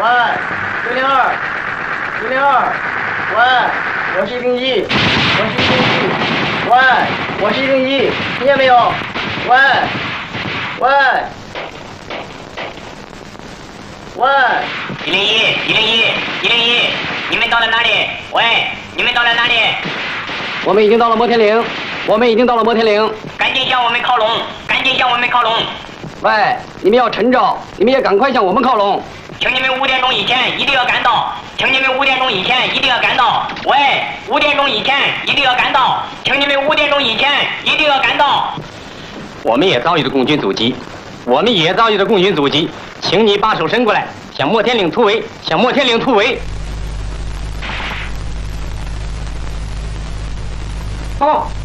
喂，002，002，喂，我是101，喂，我是101，听见没有？喂 ，101，你们到了哪里？喂，你们到了哪里？ 我们已经到了摩天岭， 赶紧向我们靠拢， 喂，你们要趁着，你们也赶快向我们靠拢。 请你们5点钟以前一定要赶到，喂，5点钟以前一定要赶到，请你们5点钟以前一定要赶到。 我们也遭遇了共军阻击，请你把手伸过来，向摩天岭突围， 报告。